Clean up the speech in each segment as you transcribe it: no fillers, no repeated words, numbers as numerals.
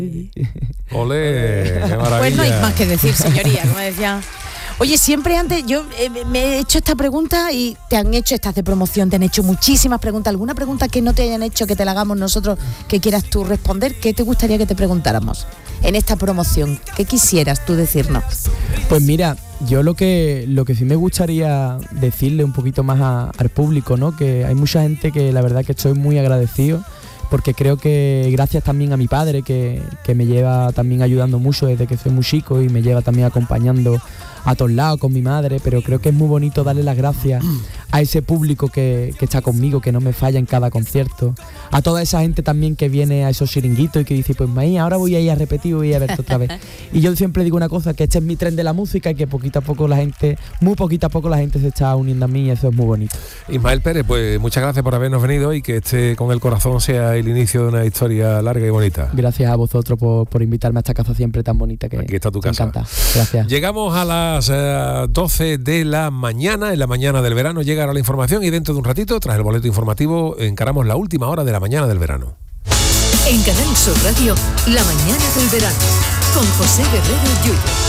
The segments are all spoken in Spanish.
¡Olé! ¡Qué maravilla! Pues no hay más que decir, señoría, como decía. Oye, siempre antes, yo me he hecho esta pregunta y te han hecho estas de promoción, te han hecho muchísimas preguntas. ¿Alguna pregunta que no te hayan hecho, que te la hagamos nosotros, que quieras tú responder? ¿Qué te gustaría que te preguntáramos en esta promoción? ¿Qué quisieras tú decirnos? Pues mira, yo lo que sí me gustaría decirle un poquito más al público, ¿no? Que hay mucha gente que la verdad que estoy muy agradecido, porque creo que gracias también a mi padre, que me lleva también ayudando mucho desde que soy muy chico y me lleva también acompañando a todos lados con mi madre, pero creo que es muy bonito darle las gracias a ese público que está conmigo, que no me falla en cada concierto, a toda esa gente también que viene a esos chiringuitos y que dice, pues maíz, ahora voy a ir a repetir, voy a verte otra vez. Y yo siempre digo una cosa, que este es mi tren de la música y que poquito a poco la gente se está uniendo a mí, y eso es muy bonito. Ismael Pérez, pues muchas gracias por habernos venido y que este Con el Corazón sea el inicio de una historia larga y bonita. Gracias a vosotros por invitarme a esta casa siempre tan bonita, que aquí está tu casa. Me encanta. Gracias. Llegamos a las 12 de la mañana, en la mañana del verano llega ahora la información y dentro de un ratito, tras el boleto informativo, encaramos la última hora de la mañana del verano. En Canal Sur Radio, la mañana del verano, con José Guerrero Yuyo.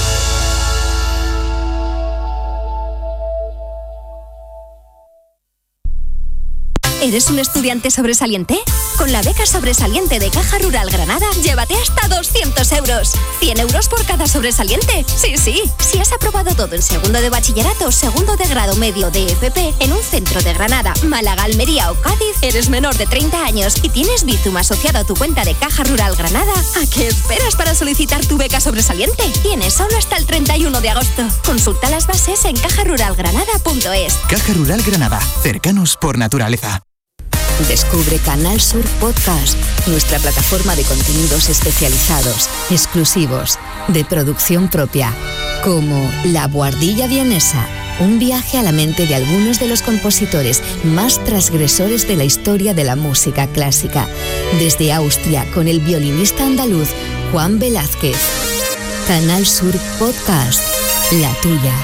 ¿Eres un estudiante sobresaliente? Con la beca sobresaliente de Caja Rural Granada, llévate hasta 200 euros. 100 euros por cada sobresaliente. Sí, sí. Si has aprobado todo en segundo de bachillerato, segundo de grado medio de FP, en un centro de Granada, Málaga, Almería o Cádiz, eres menor de 30 años y tienes Bizum asociado a tu cuenta de Caja Rural Granada, ¿a qué esperas para solicitar tu beca sobresaliente? Tienes solo hasta el 31 de agosto. Consulta las bases en cajaruralgranada.es. Caja Rural Granada. Cercanos por naturaleza. Descubre Canal Sur Podcast, nuestra plataforma de contenidos especializados, exclusivos, de producción propia, como La Buhardilla Vienesa, un viaje a la mente de algunos de los compositores más transgresores de la historia de la música clásica, desde Austria con el violinista andaluz Juan Velázquez. Canal Sur Podcast, la tuya.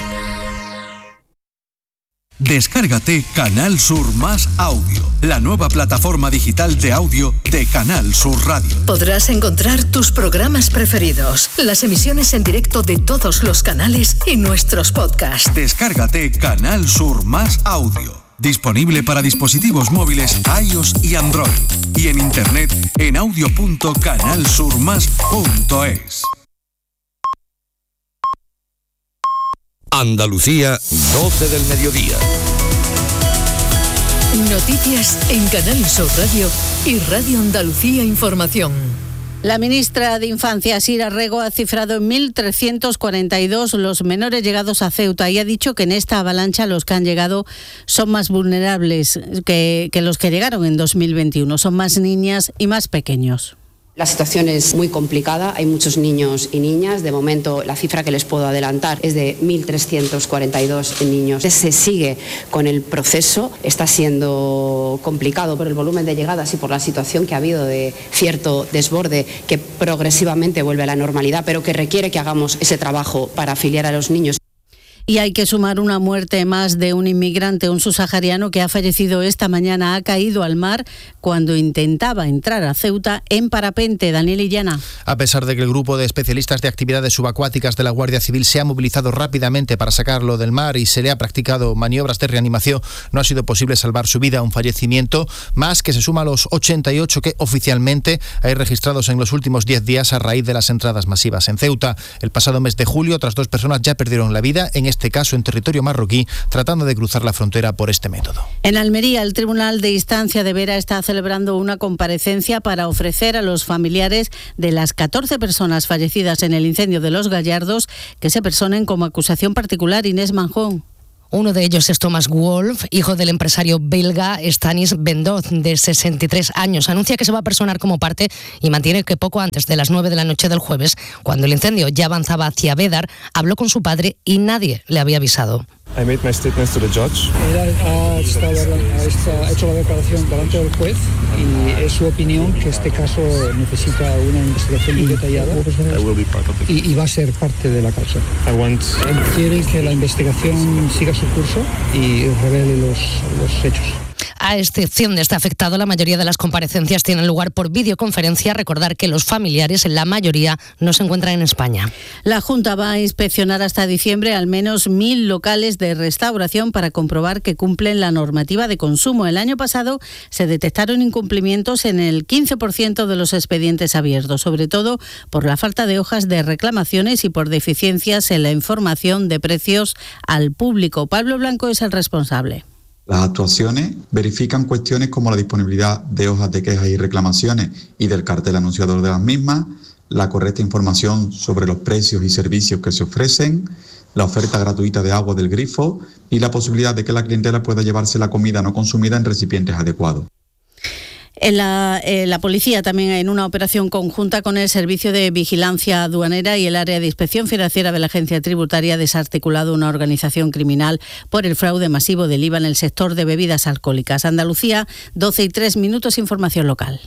Descárgate Canal Sur Más Audio, la nueva plataforma digital de audio de Canal Sur Radio. Podrás encontrar tus programas preferidos, las emisiones en directo de todos los canales y nuestros podcasts. Descárgate Canal Sur Más Audio. Disponible para dispositivos móviles iOS y Android. Y en internet en audio.canalsurmas.es. Andalucía, 12 del mediodía. Noticias en Canal Sur Radio y Radio Andalucía Información. La ministra de Infancia, Sira Rego, ha cifrado en 1.342 los menores llegados a Ceuta y ha dicho que en esta avalancha los que han llegado son más vulnerables que los que llegaron en 2021. Son más niñas y más pequeños. La situación es muy complicada, hay muchos niños y niñas. De momento, la cifra que les puedo adelantar es de 1.342 niños. Se sigue con el proceso, está siendo complicado por el volumen de llegadas y por la situación que ha habido de cierto desborde que progresivamente vuelve a la normalidad, pero que requiere que hagamos ese trabajo para afiliar a los niños. Y hay que sumar una muerte más de un inmigrante, un subsahariano que ha fallecido esta mañana. Ha caído al mar cuando intentaba entrar a Ceuta en parapente. Daniel Illana. A pesar de que el grupo de especialistas de actividades subacuáticas de la Guardia Civil se ha movilizado rápidamente para sacarlo del mar y se le ha practicado maniobras de reanimación, no ha sido posible salvar su vida. Un fallecimiento más que se suma a los 88 que oficialmente hay registrados en los últimos 10 días a raíz de las entradas masivas en Ceuta. El pasado mes de julio, otras 2 personas ya perdieron la vida, en este caso en territorio marroquí, tratando de cruzar la frontera por este método. En Almería, el Tribunal de Instancia de Vera está celebrando una comparecencia para ofrecer a los familiares de las 14 personas fallecidas en el incendio de Los Gallardos que se personen como acusación particular. Inés Manjón. Uno de ellos es Thomas Wolf, hijo del empresario belga Stanis Bendoz, de 63 años. Anuncia que se va a personar como parte y mantiene que poco antes de las 9 de la noche del jueves, cuando el incendio ya avanzaba hacia Bédar, habló con su padre y nadie le había avisado. I made my statements to the judge. Él ha hecho la declaración delante del juez y es su opinión que este caso necesita una investigación muy detallada y va a ser parte de la causa. Él quiere que la investigación siga su curso y revele los hechos. A excepción de este afectado, la mayoría de las comparecencias tienen lugar por videoconferencia. Recordar que los familiares, en la mayoría, no se encuentran en España. La Junta va a inspeccionar hasta diciembre al menos 1.000 locales de restauración para comprobar que cumplen la normativa de consumo. El año pasado se detectaron incumplimientos en el 15% de los expedientes abiertos, sobre todo por la falta de hojas de reclamaciones y por deficiencias en la información de precios al público. Pablo Blanco es el responsable. Las actuaciones verifican cuestiones como la disponibilidad de hojas de quejas y reclamaciones y del cartel anunciador de las mismas, la correcta información sobre los precios y servicios que se ofrecen, la oferta gratuita de agua del grifo y la posibilidad de que la clientela pueda llevarse la comida no consumida en recipientes adecuados. La policía también, en una operación conjunta con el Servicio de Vigilancia Aduanera y el Área de Inspección Financiera de la Agencia Tributaria, ha desarticulado una organización criminal por el fraude masivo del IVA en el sector de bebidas alcohólicas. Andalucía, 12:03, información local.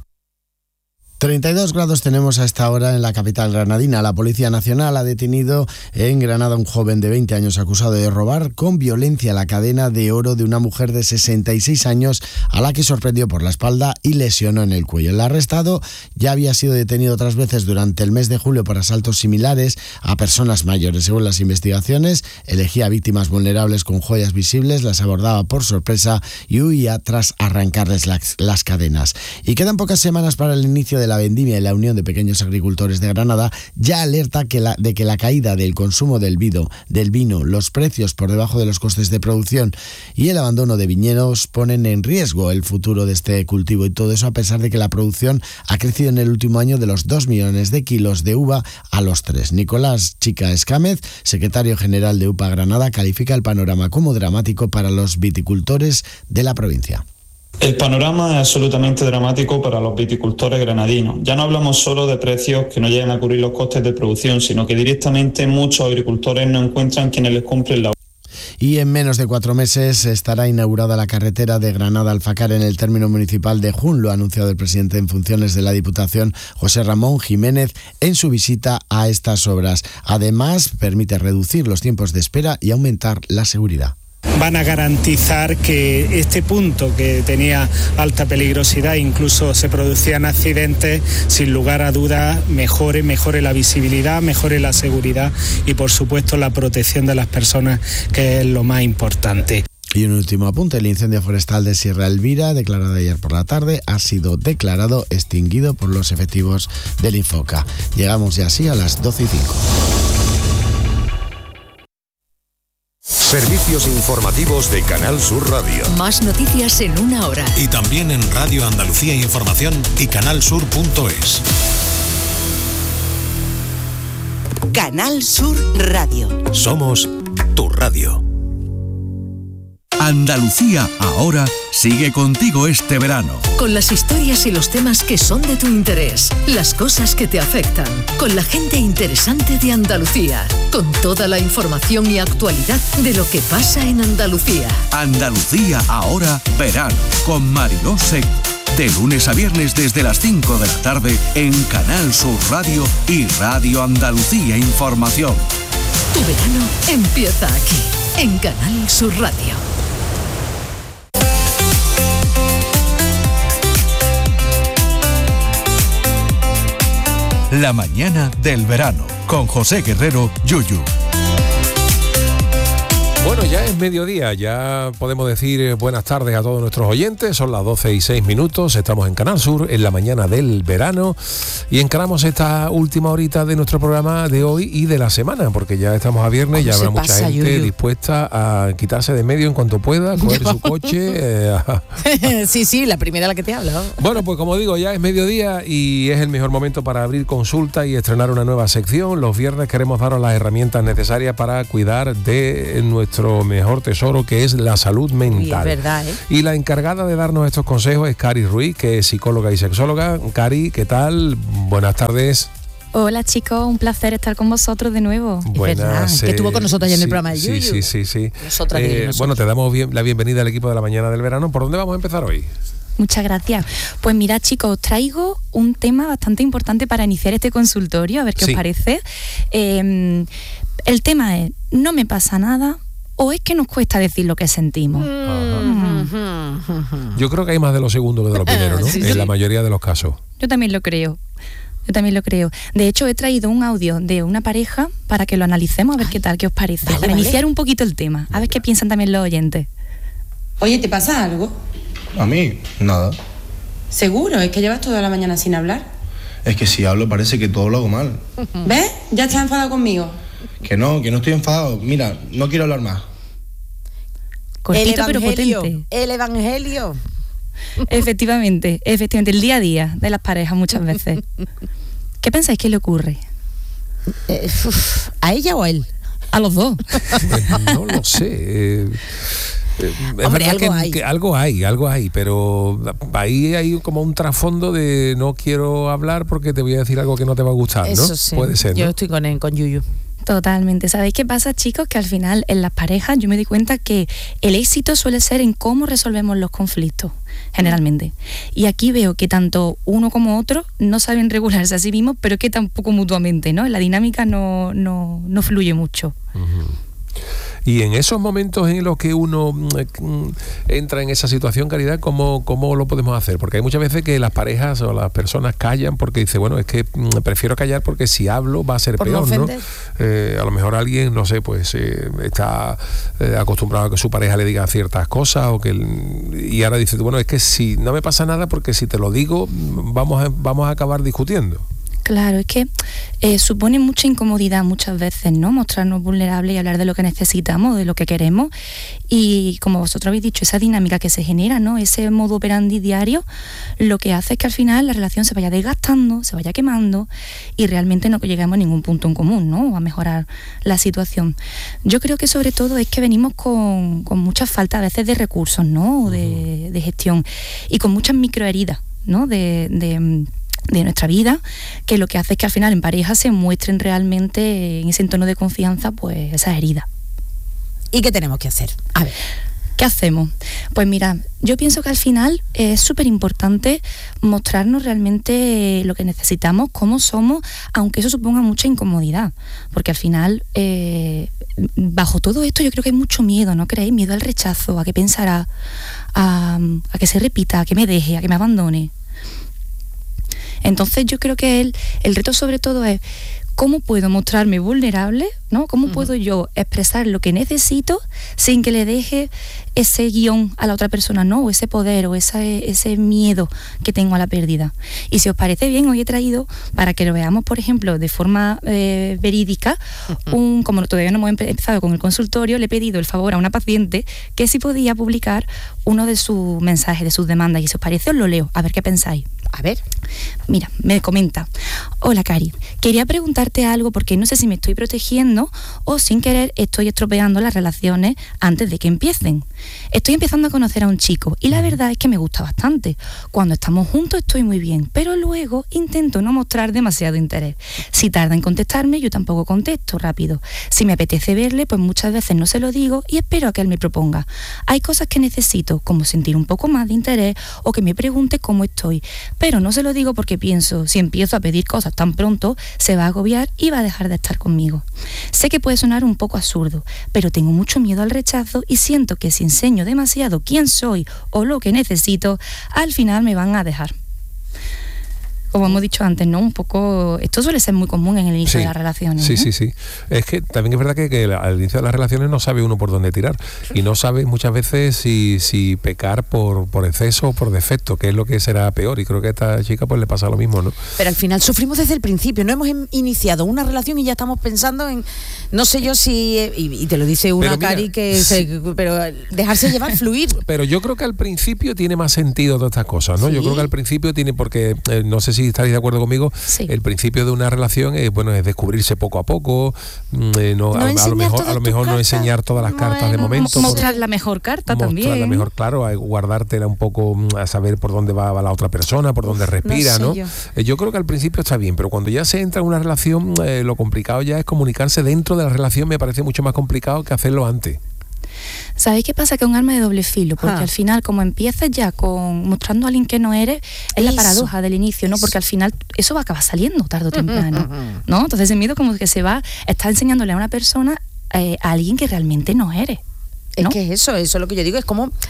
32 grados tenemos a esta hora en la capital granadina. La Policía Nacional ha detenido en Granada a un joven de 20 años acusado de robar con violencia la cadena de oro de una mujer de 66 años a la que sorprendió por la espalda y lesionó en el cuello. El arrestado ya había sido detenido otras veces durante el mes de julio por asaltos similares a personas mayores. Según las investigaciones, elegía víctimas vulnerables con joyas visibles, las abordaba por sorpresa y huía tras arrancarles las cadenas. Y quedan pocas semanas para el inicio de la vendimia y la Unión de Pequeños Agricultores de Granada ya alerta de que la caída del consumo del vino, los precios por debajo de los costes de producción y el abandono de viñedos ponen en riesgo el futuro de este cultivo, y todo eso a pesar de que la producción ha crecido en el último año de los 2 millones de kilos de uva a los 3. Nicolás Chica Escámez, secretario general de UPA Granada, califica el panorama como dramático para los viticultores de la provincia. El panorama es absolutamente dramático para los viticultores granadinos. Ya no hablamos solo de precios que no llegan a cubrir los costes de producción, sino que directamente muchos agricultores no encuentran quienes les compren la uva. Y en menos de 4 meses estará inaugurada la carretera de Granada a Alfacar en el término municipal de Jun. Lo ha anunciado el presidente en funciones de la Diputación, José Ramón Jiménez, en su visita a estas obras. Además, permite reducir los tiempos de espera y aumentar la seguridad. Van a garantizar que este punto, que tenía alta peligrosidad, incluso se producían accidentes, sin lugar a dudas mejore la visibilidad, mejore la seguridad y por supuesto la protección de las personas, que es lo más importante. Y un último apunte: el incendio forestal de Sierra Elvira, declarado ayer por la tarde, ha sido declarado extinguido por los efectivos del Infoca. Llegamos ya así a las 12:05. Servicios informativos de Canal Sur Radio. Más noticias en una hora. Y también en Radio Andalucía Información y canalsur.es. Canal Sur Radio. Somos tu radio. Andalucía Ahora sigue contigo este verano. Con las historias y los temas que son de tu interés, las cosas que te afectan, con la gente interesante de Andalucía, con toda la información y actualidad de lo que pasa en Andalucía. Andalucía Ahora Verano, con Mariló Seco. De lunes a viernes desde las 5 de la tarde en Canal Sur Radio y Radio Andalucía Información. Tu verano empieza aquí, en Canal Sur Radio. La mañana del verano, con José Guerrero, Yuyu. Bueno, ya es mediodía, ya podemos decir buenas tardes a todos nuestros oyentes. Son las 12:06, estamos en Canal Sur, en la mañana del verano, y encaramos esta última horita de nuestro programa de hoy y de la semana, porque ya estamos a viernes, ya habrá mucha gente dispuesta a quitarse de medio en cuanto pueda, coger su coche. Sí, la primera a la que te hablo. Bueno, pues como digo, ya es mediodía y es el mejor momento para abrir consulta y estrenar una nueva sección. Los viernes queremos daros las herramientas necesarias para cuidar de nuestro mejor tesoro, que es la salud mental. Uy, es verdad, ¿eh? Y la encargada de darnos estos consejos es Cari Ruiz, que es psicóloga y sexóloga. Cari, ¿qué tal? Buenas tardes. Hola chicos, un placer estar con vosotros de nuevo. Buenas, que estuvo con nosotros ayer en el programa de Yuyu. Sí. Bueno, te damos la bienvenida al equipo de la mañana del verano. ¿Por dónde vamos a empezar hoy? Muchas gracias. Pues mirad chicos, os traigo un tema bastante importante para iniciar este consultorio, a ver qué os parece. El tema es, no me pasa nada, o es que nos cuesta decir lo que sentimos. Yo creo que hay más de lo segundo que de lo primero, ¿no? En la mayoría de los casos. Yo también lo creo. De hecho, he traído un audio de una pareja para que lo analicemos, a ver qué tal, qué os parece. Para iniciar un poquito el tema, a ver qué piensan también los oyentes. Oye, ¿te pasa algo? A mí, nada. ¿Seguro? ¿Es que llevas toda la mañana sin hablar? Es que si hablo parece que todo lo hago mal. ¿Ves? ¿Ya estás enfadado conmigo? Que no estoy enfadado. Mira, no quiero hablar más. Cortito pero potente. El evangelio. Efectivamente, el día a día de las parejas muchas veces. ¿Qué pensáis que le ocurre? ¿A ella o a él? A los dos. No lo sé. Hombre, algo hay, pero ahí hay como un trasfondo de no quiero hablar porque te voy a decir algo que no te va a gustar, ¿no? Eso sí. Puede ser, ¿no? Yo estoy con Yuyu. Totalmente. ¿Sabéis qué pasa, chicos? Que al final en las parejas yo me di cuenta que el éxito suele ser en cómo resolvemos los conflictos, generalmente. Y aquí veo que tanto uno como otro no saben regularse a sí mismos, pero que tampoco mutuamente, ¿no? La dinámica no fluye mucho. Uh-huh. Y en esos momentos en los que uno entra en esa situación, Caridad, ¿cómo lo podemos hacer? Porque hay muchas veces que las parejas o las personas callan porque dice, bueno, es que prefiero callar porque si hablo va a ser peor, ¿no? A lo mejor alguien, no sé, pues está acostumbrado a que su pareja le diga ciertas cosas y ahora dice, bueno, es que si no me pasa nada porque si te lo digo vamos a acabar discutiendo. Claro, es que supone mucha incomodidad muchas veces, ¿no? Mostrarnos vulnerables y hablar de lo que necesitamos, de lo que queremos. Y como vosotros habéis dicho, esa dinámica que se genera, ¿no? Ese modo operandi diario, lo que hace es que al final la relación se vaya desgastando, se vaya quemando y realmente no lleguemos a ningún punto en común, ¿no? O a mejorar la situación. Yo creo que sobre todo es que venimos con mucha falta a veces de recursos, ¿no? O de gestión y con muchas microheridas, ¿no? De nuestra vida, que lo que hace es que al final en pareja se muestren realmente en ese entorno de confianza pues esas heridas. ¿Y qué tenemos que hacer? A ver, ¿qué hacemos? Pues mira, yo pienso que al final es súper importante mostrarnos realmente lo que necesitamos, cómo somos, aunque eso suponga mucha incomodidad, porque al final bajo todo esto yo creo que hay mucho miedo, ¿no creéis? Miedo al rechazo, a qué pensará, a que se repita, a que me deje, a que me abandone. Entonces yo creo que el reto sobre todo es cómo puedo mostrarme vulnerable, ¿no? Cómo puedo yo expresar lo que necesito sin que le deje ese guión a la otra persona, ¿no? O ese poder o ese miedo que tengo a la pérdida. Y si os parece bien, hoy he traído, para que lo veamos, por ejemplo, de forma verídica, como todavía no hemos empezado con el consultorio, le he pedido el favor a una paciente que si podía publicar uno de sus mensajes, de sus demandas. Y si os parece, os lo leo, a ver qué pensáis. A ver. Mira, me comenta: hola Cari, quería preguntarte algo porque no sé si me estoy protegiendo o sin querer estoy estropeando las relaciones antes de que empiecen. Estoy empezando a conocer a un chico y la verdad es que me gusta bastante. Cuando estamos juntos estoy muy bien, pero luego intento no mostrar demasiado interés. Si tarda en contestarme, yo tampoco contesto rápido. Si me apetece verle, pues muchas veces no se lo digo y espero a que él me proponga. Hay cosas que necesito, como sentir un poco más de interés o que me pregunte cómo estoy, pero no se lo digo porque pienso, si empiezo a pedir cosas tan pronto, se va a agobiar y va a dejar de estar conmigo. Sé que puede sonar un poco absurdo, pero tengo mucho miedo al rechazo y siento que si enseño demasiado quién soy o lo que necesito, al final me van a dejar. Como hemos dicho antes, ¿no? Un poco, esto suele ser muy común en el inicio de las relaciones. Sí, ¿no? sí. Es que también es verdad que al inicio de las relaciones no sabe uno por dónde tirar y no sabe muchas veces si pecar por exceso o por defecto, que es lo que será peor, y creo que a esta chica pues le pasa lo mismo, ¿no? Pero al final sufrimos desde el principio, no hemos iniciado una relación y ya estamos pensando en, no sé yo si, y te lo dice una, pero mira, Cari, pero dejarse llevar, fluir. Pero yo creo que al principio tiene más sentido todas estas cosas, ¿no? ¿Sí? Yo creo que al principio tiene, porque no sé si estaréis de acuerdo conmigo, sí. El principio de una relación es descubrirse poco a poco, a lo mejor no enseñar todas las cartas de momento. Mostrar la mejor carta también. Mostrar la mejor, claro, guardártela un poco, a saber por dónde va la otra persona, por dónde respira, ¿no? Yo creo que al principio está bien, pero cuando ya se entra en una relación, lo complicado ya es comunicarse dentro de la relación. Me parece mucho más complicado que hacerlo antes. ¿Sabéis qué pasa? Que es un arma de doble filo, porque al final, como empiezas ya mostrando a alguien que no eres, es la paradoja del inicio, ¿no? Porque al final eso va a acabar saliendo tarde o temprano, ¿no? Entonces el miedo como que está enseñándole a una persona a alguien que realmente no eres, ¿no? Es que eso es lo que yo digo, es como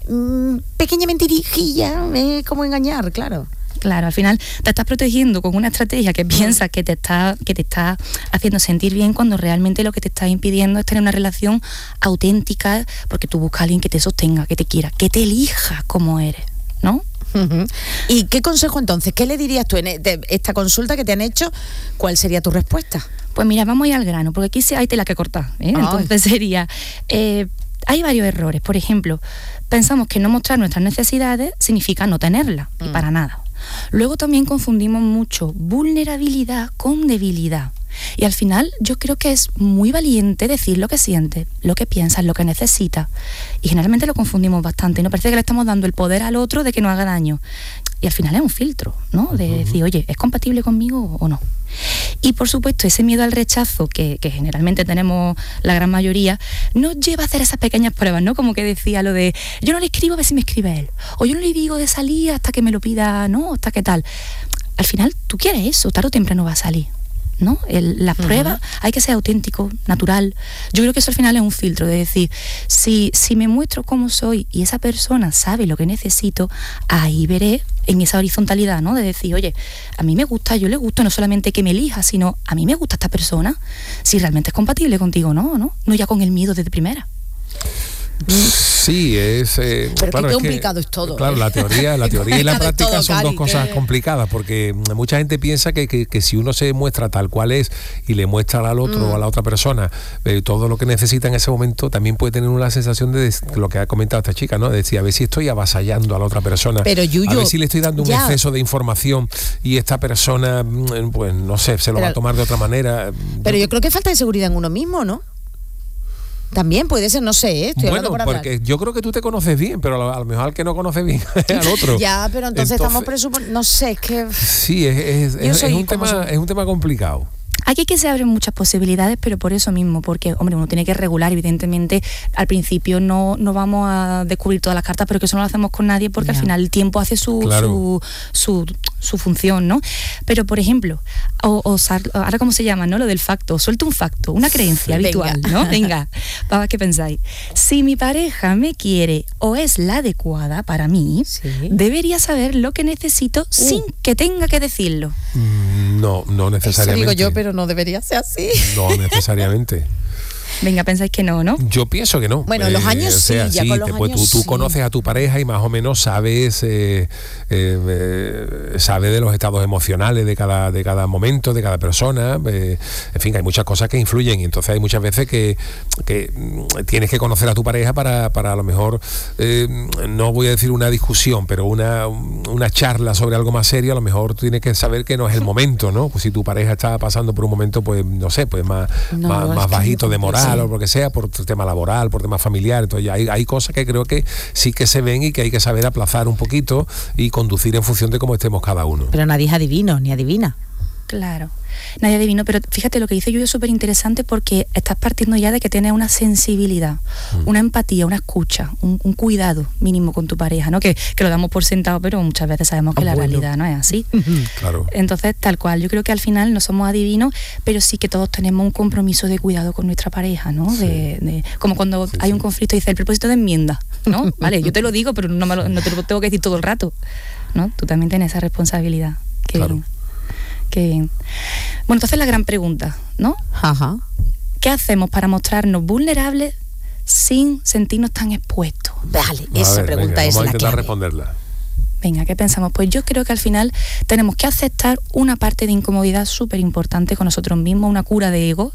pequeña mentirijilla, cómo engañar, claro. Claro, al final te estás protegiendo con una estrategia que piensas que te está haciendo sentir bien, cuando realmente lo que te está impidiendo es tener una relación auténtica, porque tú buscas a alguien que te sostenga, que te quiera, que te elija como eres, ¿no? ¿Y qué consejo entonces? ¿Qué le dirías tú en esta consulta que te han hecho? ¿Cuál sería tu respuesta? Pues mira, vamos a ir al grano, porque aquí sí hay tela que cortar, ¿eh? Entonces sería... hay varios errores. Por ejemplo, pensamos que no mostrar nuestras necesidades significa no tenerlas, y para nada. Luego también confundimos mucho vulnerabilidad con debilidad. Y al final yo creo que es muy valiente decir lo que sientes, lo que piensas, lo que necesitas. Y generalmente lo confundimos bastante. Nos parece que le estamos dando el poder al otro de que nos haga daño. Y al final es un filtro, ¿no? De decir, oye, ¿es compatible conmigo o no? Y por supuesto, ese miedo al rechazo que generalmente tenemos la gran mayoría, nos lleva a hacer esas pequeñas pruebas, ¿no? Como que decía lo de, yo no le escribo a ver si me escribe él, o yo no le digo de salir hasta que me lo pida, ¿no? Hasta que tal. Al final tú quieres eso, tarde o temprano va a salir, ¿no? Las pruebas, hay que ser auténtico, natural. Yo creo que eso al final es un filtro de decir, si me muestro cómo soy y esa persona sabe lo que necesito, ahí veré en esa horizontalidad, ¿no? De decir, oye, a mí me gusta, yo le gusto, no solamente que me elija, sino a mí me gusta esta persona, si realmente es compatible contigo, ¿no? No ya con el miedo desde primera. Sí, es... pero claro, qué complicado es todo. Claro, la teoría y la práctica todo, son dos cosas complicadas, porque mucha gente piensa que si uno se muestra tal cual es y le muestra al otro o a la otra persona todo lo que necesita en ese momento, también puede tener una sensación de lo que ha comentado esta chica, ¿no? De decir, a ver si estoy avasallando a la otra persona, pero Yuyo, a ver si le estoy dando un exceso de información y esta persona, pues no sé, se lo va a tomar de otra manera. Pero yo creo que falta de seguridad en uno mismo, ¿no? También puede ser, no sé, estoy hablando por hablar. Porque yo creo que tú te conoces bien, pero a lo mejor al que no conoce bien es al otro. Ya, pero entonces estamos presuponiendo, no sé, es que... Sí, es un tema complicado. Aquí que se abren muchas posibilidades, pero por eso mismo, porque, hombre, uno tiene que regular, evidentemente, al principio no vamos a descubrir todas las cartas, pero que eso no lo hacemos con nadie, porque al final el tiempo hace su función, ¿no? Pero, por ejemplo, ahora cómo se llama, ¿no? Lo del facto, suelto un facto, una creencia habitual, ¿no? Venga, vamos a ver qué pensáis. Si mi pareja me quiere o es la adecuada para mí, debería saber lo que necesito sin que tenga que decirlo. No necesariamente. Eso digo yo, pero no debería ser así. No necesariamente. Venga, pensáis que no, ¿no? Yo pienso que no. Bueno, los años sí, ya con los años tú conoces a tu pareja y más o menos sabes sabe de los estados emocionales de cada momento, de cada persona. En fin, hay muchas cosas que influyen y entonces hay muchas veces que tienes que conocer a tu pareja para a lo mejor, no voy a decir una discusión, pero una charla sobre algo más serio. A lo mejor tú tienes que saber que no es el momento, ¿no? Pues si tu pareja está pasando por un momento, pues no sé, pues más bajito de moral, o por lo que sea, por tema laboral, por tema familiar. Entonces hay cosas que creo que sí que se ven y que hay que saber aplazar un poquito y conducir en función de cómo estemos cada uno. Pero nadie es adivino ni adivina. Claro, nadie adivino, pero fíjate, lo que dice Yuyo es súper interesante, porque estás partiendo ya de que tienes una sensibilidad, una empatía, una escucha, un cuidado mínimo con tu pareja, ¿no? Que lo damos por sentado, pero muchas veces sabemos que la realidad no es así. Claro. Entonces, tal cual, yo creo que al final no somos adivinos, pero sí que todos tenemos un compromiso de cuidado con nuestra pareja, ¿no? Sí. Como cuando hay un conflicto y dice el propósito de enmienda, ¿no? Vale, yo te lo digo, pero no te lo tengo que decir todo el rato, ¿no? Tú también tienes esa responsabilidad. Claro. Qué bien. Bueno, entonces la gran pregunta, ¿no? Ajá. ¿Qué hacemos para mostrarnos vulnerables sin sentirnos tan expuestos? Vale, esa pregunta es la clave. Vamos a intentar responderla. Venga, ¿qué pensamos? Pues yo creo que al final tenemos que aceptar una parte de incomodidad súper importante con nosotros mismos, una cura de ego,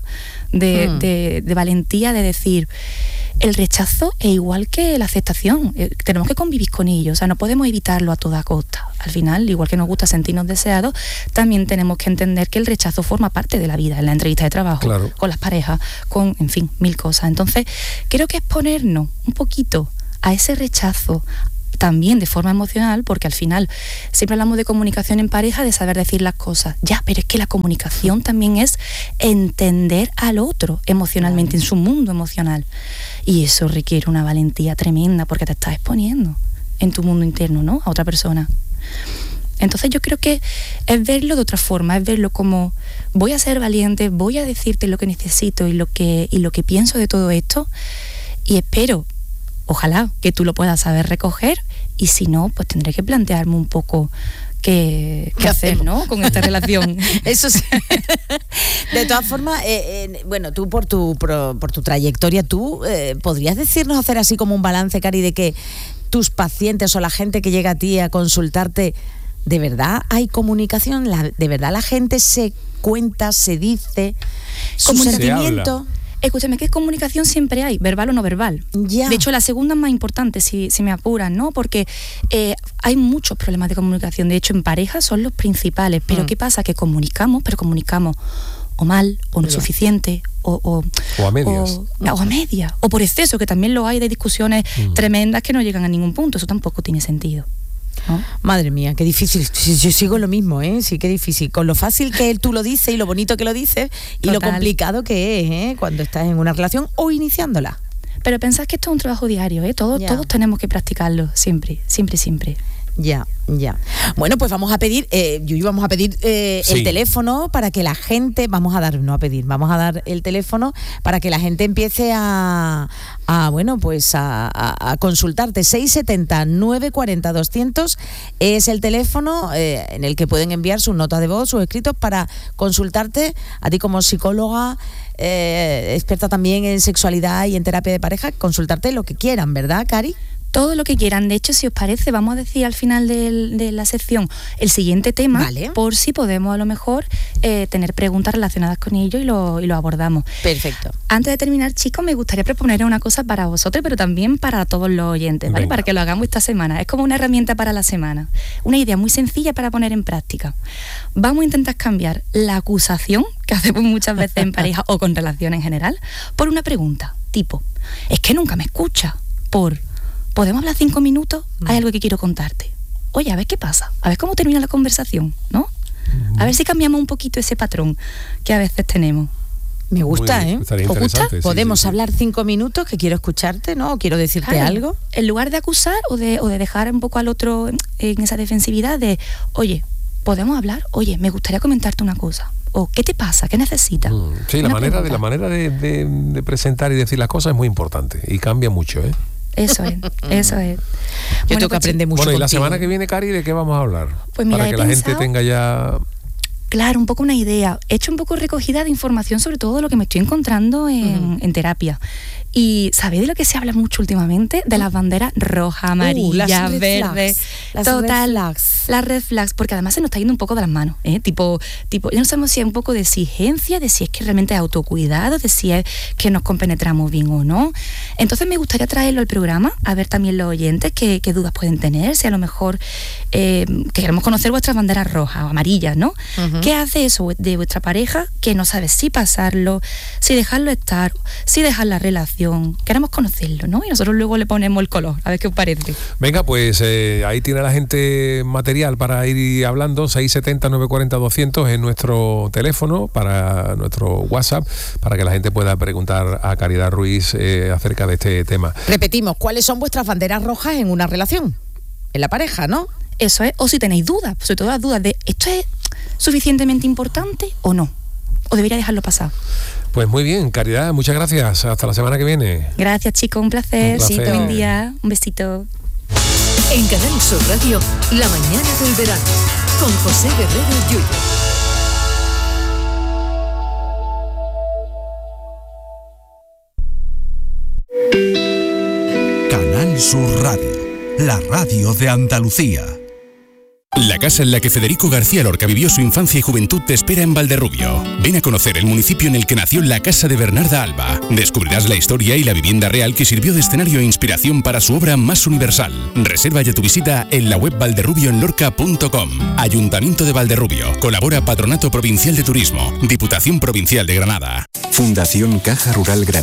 de valentía, de decir, el rechazo es igual que la aceptación, tenemos que convivir con ello, o sea, no podemos evitarlo a toda costa. Al final, igual que nos gusta sentirnos deseados, también tenemos que entender que el rechazo forma parte de la vida, en la entrevista de trabajo, claro, con las parejas, con, en fin, mil cosas. Entonces, creo que exponernos un poquito a ese rechazo, también de forma emocional, porque al final siempre hablamos de comunicación en pareja, de saber decir las cosas, ya, pero es que la comunicación también es entender al otro emocionalmente, en su mundo emocional, y eso requiere una valentía tremenda, porque te estás exponiendo en tu mundo interno, ¿no?, a otra persona. Entonces yo creo que es verlo de otra forma, es verlo como, voy a ser valiente, voy a decirte lo que necesito y lo que pienso de todo esto, y espero ojalá que tú lo puedas saber recoger, y si no, pues tendré que plantearme un poco qué hacer, ¿no?, con esta relación. Eso sí. De todas formas, bueno, tú por tu trayectoria, tú podrías decirnos, hacer así como un balance, Cari, de que tus pacientes o la gente que llega a ti a consultarte, ¿de verdad hay comunicación? ¿De verdad la gente se cuenta, se dice su sentimiento? Escúchame, que comunicación siempre hay, verbal o no verbal. Ya. De hecho, la segunda es más importante, si me apuran, ¿no? Porque hay muchos problemas de comunicación. De hecho, en pareja son los principales. Pero ¿qué pasa? Que comunicamos, pero comunicamos o mal, o no suficiente, o a medias. O a medias. O por exceso, que también lo hay, de discusiones tremendas que no llegan a ningún punto. Eso tampoco tiene sentido, ¿no? Madre mía, qué difícil. Yo sigo lo mismo, sí, qué difícil. Con lo fácil que tú lo dices y lo bonito que lo dices y lo complicado que es cuando estás en una relación o iniciándola. Pero pensad que esto es un trabajo diario, todos tenemos que practicarlo, siempre. Ya. Bueno, pues vamos a pedir, Yuyu, vamos a pedir el teléfono para que la gente, vamos a dar el teléfono para que la gente empiece a consultarte. 670 940 200 es el teléfono en el que pueden enviar sus notas de voz, sus escritos, para consultarte a ti como psicóloga, experta también en sexualidad y en terapia de pareja, consultarte lo que quieran, ¿verdad, Cari? Todo lo que quieran. De hecho, si os parece, vamos a decir al final de la sección el siguiente tema, ¿vale?, por si podemos a lo mejor tener preguntas relacionadas con ello y lo abordamos. Perfecto. Antes de terminar, chicos, me gustaría proponer una cosa para vosotros, pero también para todos los oyentes, ¿vale? Para que lo hagamos esta semana. Es como una herramienta para la semana. Una idea muy sencilla para poner en práctica. Vamos a intentar cambiar la acusación que hacemos muchas veces en pareja o con relaciones en general por una pregunta, tipo, es que nunca me escucha, ¿podemos hablar 5 minutos? Hay algo que quiero contarte. Oye, a ver qué pasa, a ver cómo termina la conversación, ¿no? A ver si cambiamos un poquito ese patrón que a veces tenemos. Me gusta, Estaría ¿Os gusta? interesante, Podemos hablar 5 minutos, que quiero escucharte, ¿no? O quiero decirte algo. En lugar de acusar o de dejar un poco al otro en esa defensividad de, oye, ¿podemos hablar? Oye, me gustaría comentarte una cosa. O, ¿qué te pasa? ¿Qué necesitas? Sí, la manera de presentar y decir las cosas es muy importante y cambia mucho, Eso es. Yo tengo que aprender mucho. Bueno, y la contigo. semana que viene, Cari, ¿de qué vamos a hablar? Pues mira, para que la gente tenga ya... Claro, un poco una idea. He hecho un poco recogida de información sobre todo de lo que me estoy encontrando en terapia. Y ¿sabéis de lo que se habla mucho últimamente? De las banderas rojas, amarillas, verdes. Total, las red flags, porque además se nos está yendo un poco de las manos, tipo, ya no sabemos si es un poco de exigencia, de si es que realmente es autocuidado, de si es que nos compenetramos bien o no. Entonces me gustaría traerlo al programa, a ver también los oyentes qué dudas pueden tener, si a lo mejor queremos conocer vuestras banderas rojas o amarillas, ¿no? ¿Qué hace eso de vuestra pareja que no sabe si pasarlo, si dejarlo estar, si dejar la relación? Queremos conocerlo, ¿no? Y nosotros luego le ponemos el color, a ver qué os parece. Venga, pues ahí tiene la gente material para ir hablando. 670 940 200 es nuestro teléfono, para nuestro WhatsApp, para que la gente pueda preguntar a Caridad Ruiz acerca de este tema. Repetimos, ¿cuáles son vuestras banderas rojas en una relación? En la pareja, ¿no? Eso es, o si tenéis dudas, sobre todo las dudas de ¿esto es suficientemente importante o no? ¿O debería dejarlo pasar? Pues muy bien, Caridad, muchas gracias. Hasta la semana que viene. Gracias, chicos, un placer. Un placer. Buen día, un besito. En Canal Sur Radio, La mañana del verano, con José Guerrero Yuyu. Canal Sur Radio, la radio de Andalucía. La casa en la que Federico García Lorca vivió su infancia y juventud te espera en Valderrubio. Ven a conocer el municipio en el que nació la casa de Bernarda Alba. Descubrirás la historia y la vivienda real que sirvió de escenario e inspiración para su obra más universal. Reserva ya tu visita en la web valderrubioenlorca.com. Ayuntamiento de Valderrubio. Colabora Patronato Provincial de Turismo. Diputación Provincial de Granada. Fundación Caja Rural Granada.